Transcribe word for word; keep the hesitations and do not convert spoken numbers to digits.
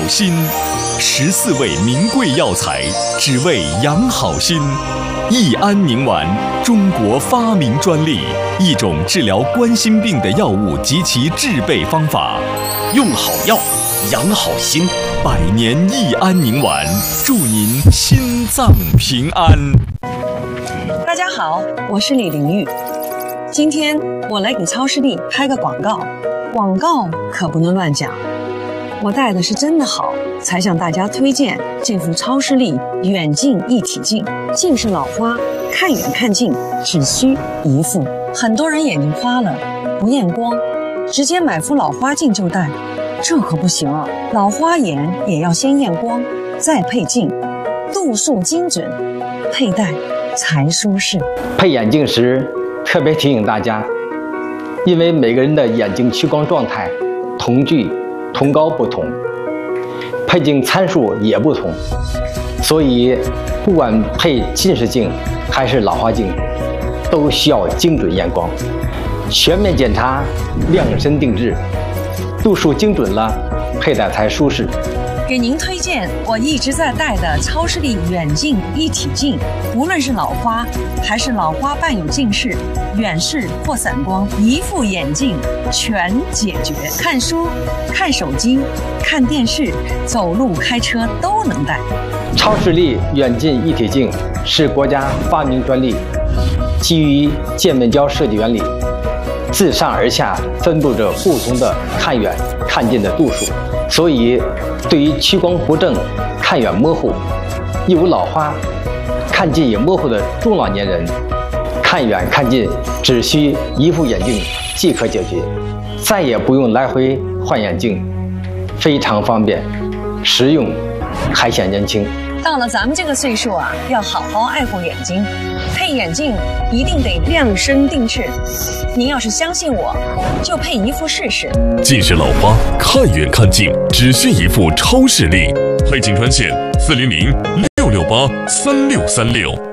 心，十四味名贵药材，只为养好心。益安宁丸，中国发明专利，一种治疗冠心病的药物及其制备方法。 用好药，养好心。 百年益安宁丸，祝您心脏平安。 大家好，我是李玲玉。今天我来给超视力拍个广告，广告可不能乱讲。我带的是真的好，才向大家推荐这副超视力远近一体镜。近视老花，看远看近只需一副。很多人眼睛花了，不验光，直接买副老花镜就戴，这可不行啊！老花眼也要先验光，再配镜，度数精准，佩戴才舒适。 配眼镜时特别提醒大家，因为每个人的眼睛屈光状态、瞳距、瞳高不同，配镜参数也不同，所以不管配近视镜还是老花镜，都需要精准验光，全面检查，量身定制，度数精准了，佩戴才舒适。 给您推荐我一直在戴的超视力远近一体镜，无论是老花还是老花伴有近视、远视或散光，一副眼镜全解决。看书、看手机、看电视、走路、开车都能戴。 超视力远近一体镜是国家发明专利，基于渐面胶设计原理，自上而下分布着不同的看远看近的度数，所以对于屈光不正、看远模糊、有老花、看近也模糊的中老年人，看远看近只需一副眼镜即可解决，再也不用来回换眼镜，非常方便、实用，还显年轻。 到了咱们这个岁数啊，要好好爱护眼睛，配眼镜一定得量身定制。您要是相信我，就配一副试试。 近视老花，看远看近只需一副超视力，配镜专线四零零六六八三六三六。